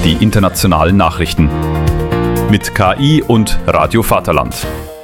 die internationalen Nachrichten. Mit KI und Radio Vaterland.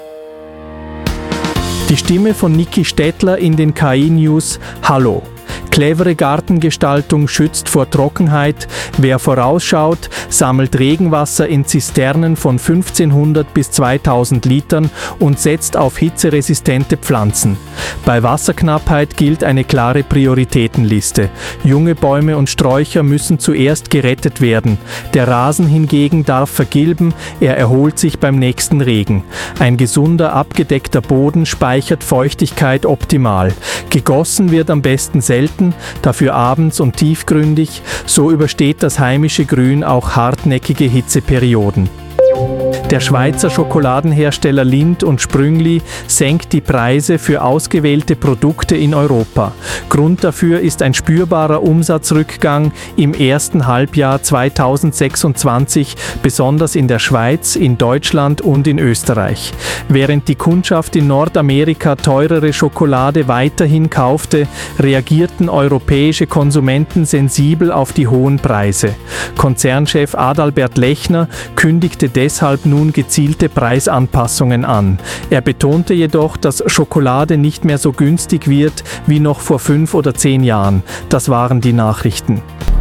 Die Stimme von Niki Stettler in den KI-News. Hallo. Clevere Gartengestaltung schützt vor Trockenheit. Wer vorausschaut, sammelt Regenwasser in Zisternen von 1500 bis 2000 Litern und setzt auf hitzeresistente Pflanzen. Bei Wasserknappheit gilt eine klare Prioritätenliste. Junge Bäume und Sträucher müssen zuerst gerettet werden. Der Rasen hingegen darf vergilben, er erholt sich beim nächsten Regen. Ein gesunder, abgedeckter Boden speichert Feuchtigkeit optimal. Gegossen wird am besten selten, dafür abends und tiefgründig, so übersteht das heimische Grün auch hartnäckige Hitzeperioden. Der Schweizer Schokoladenhersteller Lindt & Sprüngli senkt die Preise für ausgewählte Produkte in Europa. Grund dafür ist ein spürbarer Umsatzrückgang im ersten Halbjahr 2026, besonders in der Schweiz, in Deutschland und in Österreich. Während die Kundschaft in Nordamerika teurere Schokolade weiterhin kaufte, reagierten europäische Konsumenten sensibel auf die hohen Preise. Konzernchef Adalbert Lechner kündigte deshalb nun gezielte Preisanpassungen an. Er betonte jedoch, dass Schokolade nicht mehr so günstig wird wie noch vor 5 oder 10 Jahren. Das waren die Nachrichten.